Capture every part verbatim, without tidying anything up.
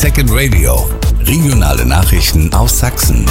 Second Radio. Regionale Nachrichten aus Sachsen.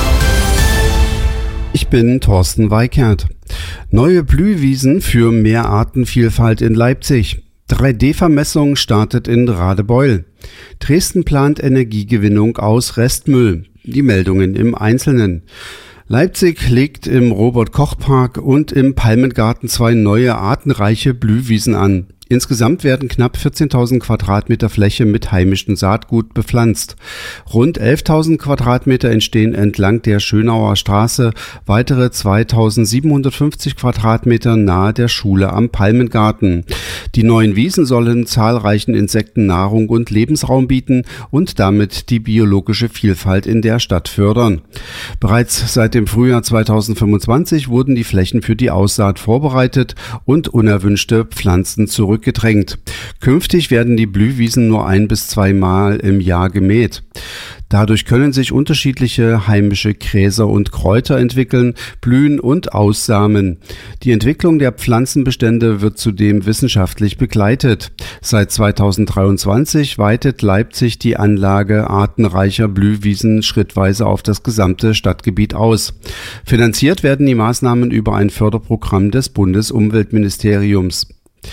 Ich bin Thorsten Weikert. Neue Blühwiesen für mehr Artenvielfalt in Leipzig. drei D Vermessung startet in Radebeul. Dresden plant Energiegewinnung aus Restmüll. Die Meldungen im Einzelnen. Leipzig legt im Robert-Koch-Park und im Palmengarten zwei neue artenreiche Blühwiesen an. Insgesamt werden knapp vierzehntausend Quadratmeter Fläche mit heimischem Saatgut bepflanzt. Rund elftausend Quadratmeter entstehen entlang der Schönauer Straße, weitere zweitausendsiebenhundertfünfzig Quadratmeter nahe der Schule am Palmengarten. Die neuen Wiesen sollen zahlreichen Insekten Nahrung und Lebensraum bieten und damit die biologische Vielfalt in der Stadt fördern. Bereits seit dem Frühjahr zweitausendfünfundzwanzig wurden die Flächen für die Aussaat vorbereitet und unerwünschte Pflanzen zurückgedrängt. Künftig werden die Blühwiesen nur ein bis zweimal im Jahr gemäht. Dadurch können sich unterschiedliche heimische Gräser und Kräuter entwickeln, blühen und aussamen. Die Entwicklung der Pflanzenbestände wird zudem wissenschaftlich begleitet. Seit zweitausenddreiundzwanzig weitet Leipzig die Anlage artenreicher Blühwiesen schrittweise auf das gesamte Stadtgebiet aus. Finanziert werden die Maßnahmen über ein Förderprogramm des Bundesumweltministeriums.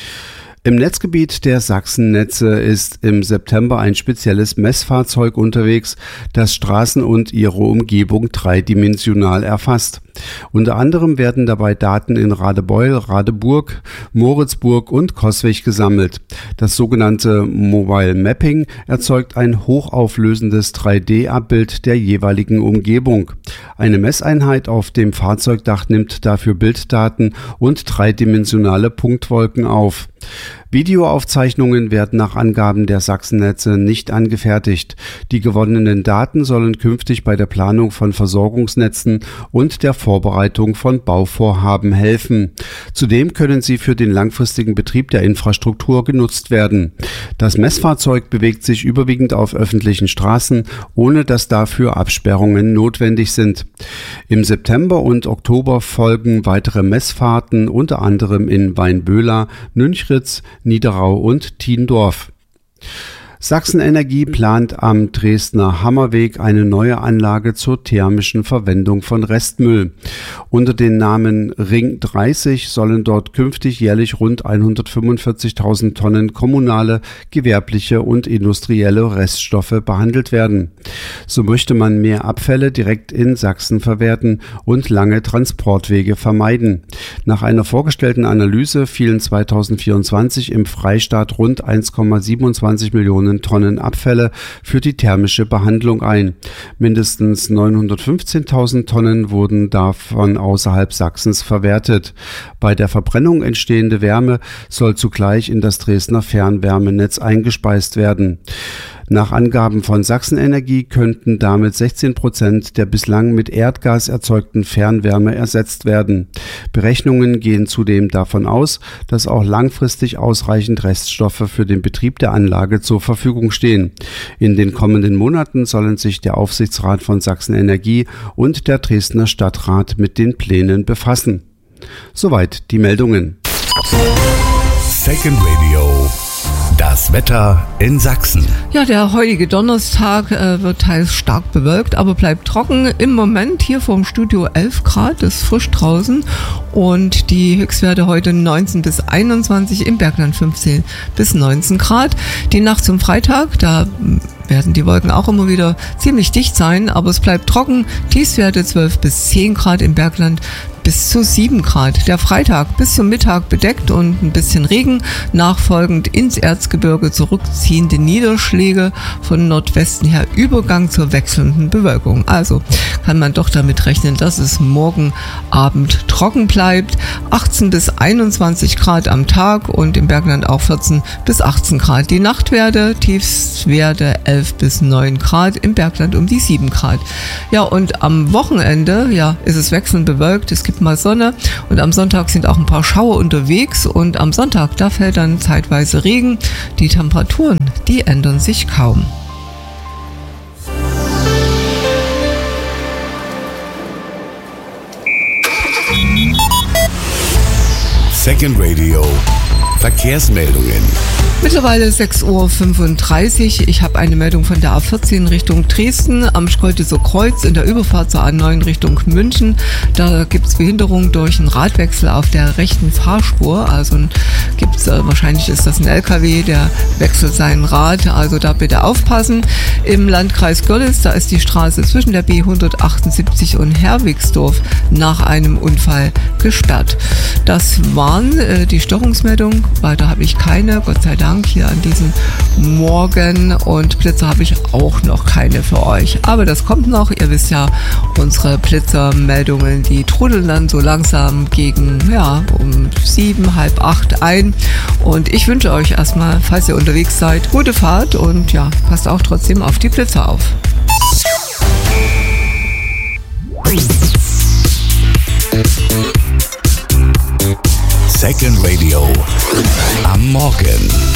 Im Netzgebiet der Sachsennetze ist im September ein spezielles Messfahrzeug unterwegs, das Straßen und ihre Umgebung dreidimensional erfasst. Unter anderem werden dabei Daten in Radebeul, Radeburg, Moritzburg und Coswig gesammelt. Das sogenannte Mobile Mapping erzeugt ein hochauflösendes drei D Abbild der jeweiligen Umgebung. Eine Messeinheit auf dem Fahrzeugdach nimmt dafür Bilddaten und dreidimensionale Punktwolken auf. Videoaufzeichnungen werden nach Angaben der Sachsennetze nicht angefertigt. Die gewonnenen Daten sollen künftig bei der Planung von Versorgungsnetzen und der Vorbereitung von Bauvorhaben helfen. Zudem können sie für den langfristigen Betrieb der Infrastruktur genutzt werden. Das Messfahrzeug bewegt sich überwiegend auf öffentlichen Straßen, ohne dass dafür Absperrungen notwendig sind. Im September und Oktober folgen weitere Messfahrten, unter anderem in Weinböhla, Nünchritz, Niederau und Thiendorf. Sachsenenergie plant am Dresdner Hammerweg eine neue Anlage zur thermischen Verwendung von Restmüll. Unter dem Namen Ring dreißig sollen dort künftig jährlich rund hundertfünfundvierzigtausend Tonnen kommunale, gewerbliche und industrielle Reststoffe behandelt werden. So möchte man mehr Abfälle direkt in Sachsen verwerten und lange Transportwege vermeiden. Nach einer vorgestellten Analyse fielen zweitausendvierundzwanzig im Freistaat rund eins Komma siebenundzwanzig Millionen Tonnen Abfälle für die thermische Behandlung ein. Mindestens neunhundertfünfzehntausend Tonnen wurden davon außerhalb Sachsens verwertet. Bei der Verbrennung entstehende Wärme soll zugleich in das Dresdner Fernwärmenetz eingespeist werden. Nach Angaben von Sachsenenergie könnten damit sechzehn Prozent der bislang mit Erdgas erzeugten Fernwärme ersetzt werden. Berechnungen gehen zudem davon aus, dass auch langfristig ausreichend Reststoffe für den Betrieb der Anlage zur Verfügung stehen. In den kommenden Monaten sollen sich der Aufsichtsrat von Sachsenenergie und der Dresdner Stadtrat mit den Plänen befassen. Soweit die Meldungen. Second Radio. Das Wetter in Sachsen. Ja, der heutige Donnerstag äh, wird teils stark bewölkt, aber bleibt trocken. Im Moment hier vorm Studio elf Grad, ist frisch draußen und die Höchstwerte heute neunzehn bis einundzwanzig, im Bergland fünfzehn bis neunzehn Grad. Die Nacht zum Freitag, da werden die Wolken auch immer wieder ziemlich dicht sein, aber es bleibt trocken. Tiefstwerte zwölf bis zehn Grad, im Bergland bis zu sieben Grad. Der Freitag bis zum Mittag bedeckt und ein bisschen Regen, nachfolgend ins Erzgebirge zurückziehende Niederschläge, von Nordwesten her Übergang zur wechselnden Bewölkung. Also kann man doch damit rechnen, dass es morgen Abend trocken bleibt. achtzehn bis einundzwanzig Grad am Tag und im Bergland auch vierzehn bis achtzehn Grad. Die Nachtwerte, Tiefstwerte elf bis neun Grad, im Bergland um die sieben Grad. Ja, und am Wochenende, ja, ist es wechselnd bewölkt. Es gibt mal Sonne und am Sonntag sind auch ein paar Schauer unterwegs und am Sonntag, da fällt dann zeitweise Regen. Die Temperaturen, die ändern sich kaum. Second Radio. Verkehrsmeldungen. Mittlerweile sechs Uhr fünfunddreißig. Ich habe eine Meldung von der A vierzehn Richtung Dresden am Schkeuditzer Kreuz in der Überfahrt zur A neun Richtung München. Da gibt es Behinderung durch einen Radwechsel auf der rechten Fahrspur. Also gibt's, äh, wahrscheinlich ist das ein L K W, der wechselt sein Rad. Also da bitte aufpassen. Im Landkreis Görlitz, da ist die Straße zwischen der B hundertachtundsiebzig und Herwigsdorf nach einem Unfall gesperrt. Das waren äh, die Störungsmeldungen. Weiter habe ich keine, Gott sei Dank, hier an diesem Morgen. Und Blitzer habe ich auch noch keine für euch. Aber das kommt noch. Ihr wisst ja, unsere Blitzermeldungen, die trudeln dann so langsam gegen, ja, um sieben, halb acht ein. Und ich wünsche euch erstmal, falls ihr unterwegs seid, gute Fahrt und ja, passt auch trotzdem auf die Blitzer auf. Second Radio am Morgen.